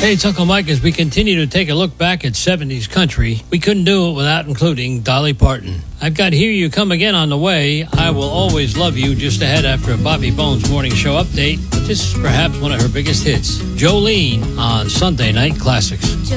Hey, it's Uncle Mike. As we continue to take a look back at 70s country, we couldn't do it without including Dolly Parton. I've got Here You Come Again on the way. I Will Always Love You just ahead after a Bobby Bones morning show update. But this is perhaps one of her biggest hits, Jolene on Sunday Night Classics.